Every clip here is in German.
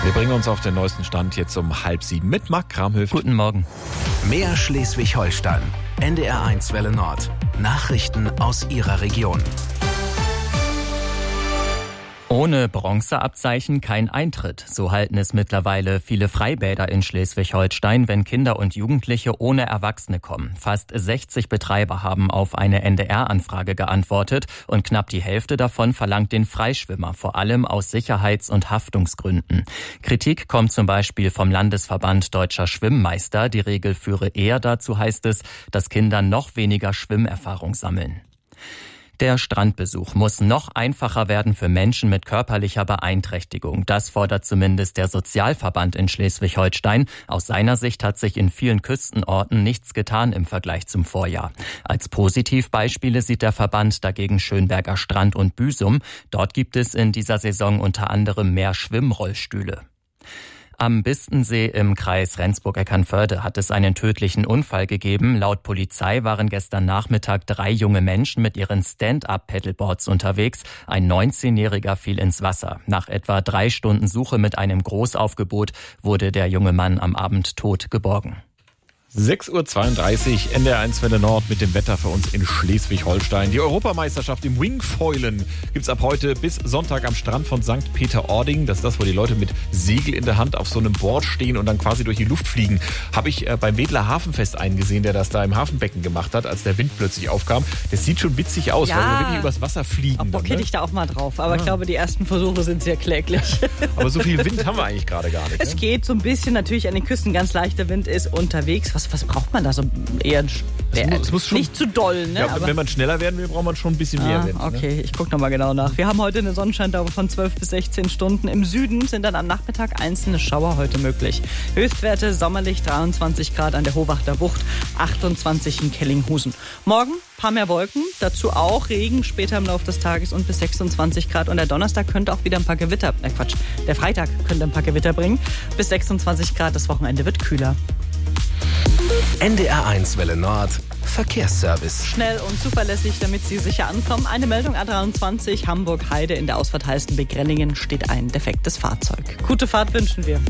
Wir bringen uns auf den neuesten Stand jetzt um 6:30 mit Marc Kramhöft. Guten Morgen. Mehr Schleswig-Holstein. NDR1 Welle Nord. Nachrichten aus Ihrer Region. Ohne Bronzeabzeichen kein Eintritt. So halten es mittlerweile viele Freibäder in Schleswig-Holstein, wenn Kinder und Jugendliche ohne Erwachsene kommen. Fast 60 Betreiber haben auf eine NDR-Anfrage geantwortet und knapp die Hälfte davon verlangt den Freischwimmer, vor allem aus Sicherheits- und Haftungsgründen. Kritik kommt zum Beispiel vom Landesverband Deutscher Schwimmmeister. Die Regel führe eher dazu, heißt es, dass Kinder noch weniger Schwimmerfahrung sammeln. Der Strandbesuch muss noch einfacher werden für Menschen mit körperlicher Beeinträchtigung. Das fordert zumindest der Sozialverband in Schleswig-Holstein. Aus seiner Sicht hat sich in vielen Küstenorten nichts getan im Vergleich zum Vorjahr. Als Positivbeispiele sieht der Verband dagegen Schönberger Strand und Büsum. Dort gibt es in dieser Saison unter anderem mehr Schwimmrollstühle. Am Bistensee im Kreis Rendsburg-Eckernförde hat es einen tödlichen Unfall gegeben. Laut Polizei waren gestern Nachmittag 3 junge Menschen mit ihren Stand-up-Paddleboards unterwegs. Ein 19-Jähriger fiel ins Wasser. Nach etwa 3 Stunden Suche mit einem Großaufgebot wurde der junge Mann am Abend tot geborgen. 6:32 NDR1 Welle Nord mit dem Wetter für uns in Schleswig-Holstein. Die Europameisterschaft im Wingfoilen gibt's ab heute bis Sonntag am Strand von St. Peter-Ording. Das ist das, wo die Leute mit Segel in der Hand auf so einem Board stehen und dann quasi durch die Luft fliegen. Habe ich beim Wedler Hafenfest eingesehen, der das da im Hafenbecken gemacht hat, als der Wind plötzlich aufkam. Das sieht schon witzig aus, weil wir wirklich übers Wasser fliegen. Bock hätte ich da auch mal drauf, aber ich glaube, die ersten Versuche sind sehr kläglich. Aber so viel Wind haben wir eigentlich gerade gar nicht. Es geht so ein bisschen, natürlich an den Küsten, ganz leichter Wind ist unterwegs. Was braucht man da so? Eher es muss schon, nicht zu doll, ne? Ja, aber wenn man schneller werden will, braucht man schon ein bisschen mehr Wind. Okay, ich gucke nochmal genau nach. Wir haben heute eine Sonnenscheindauer von 12 bis 16 Stunden. Im Süden sind dann am Nachmittag einzelne Schauer heute möglich. Höchstwerte sommerlich 23 Grad an der Hohwachter Bucht, 28 in Kellinghusen. Morgen ein paar mehr Wolken, dazu auch Regen später im Laufe des Tages und bis 26 Grad. Und der Donnerstag könnte auch wieder ein paar Gewitter, der Freitag könnte ein paar Gewitter bringen. Bis 26 Grad, das Wochenende wird kühler. NDR1 Welle Nord. Verkehrsservice. Schnell und zuverlässig, damit Sie sicher ankommen. Eine Meldung A23 Hamburg-Heide in der Ausfahrt Heißenbeck-Renningen steht ein defektes Fahrzeug. Gute Fahrt wünschen wir.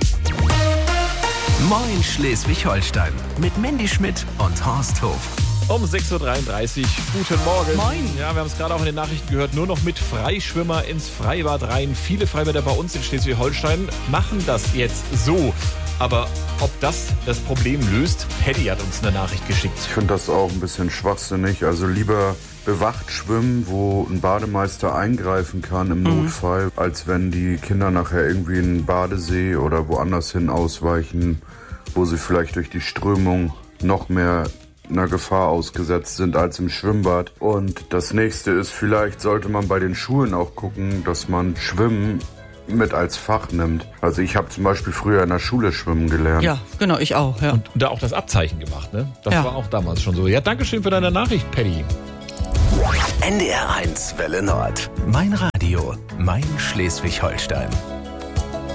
Moin Schleswig-Holstein mit Mandy Schmidt und Horst Hof. Um 6:33 Uhr. Guten Morgen. Moin. Ja, wir haben es gerade auch in den Nachrichten gehört, nur noch mit Freischwimmer ins Freibad rein. Viele Freibäder bei uns in Schleswig-Holstein machen das jetzt so. Aber ob das Problem löst, Paddy hat uns eine Nachricht geschickt. Ich finde das auch ein bisschen schwachsinnig. Also lieber bewacht schwimmen, wo ein Bademeister eingreifen kann im Notfall, als wenn die Kinder nachher irgendwie in einen Badesee oder woanders hin ausweichen, wo sie vielleicht durch die Strömung noch mehr einer Gefahr ausgesetzt sind als im Schwimmbad. Und das nächste ist, vielleicht sollte man bei den Schulen auch gucken, dass man Schwimmen mit als Fach nimmt. Also ich habe zum Beispiel früher in der Schule schwimmen gelernt. Ja, genau, ich auch. Ja. Und da auch das Abzeichen gemacht, ne? Das Ja. war auch damals schon so. Ja, danke schön für deine Nachricht, Paddy. NDR1 Welle Nord. Mein Radio, mein Schleswig-Holstein.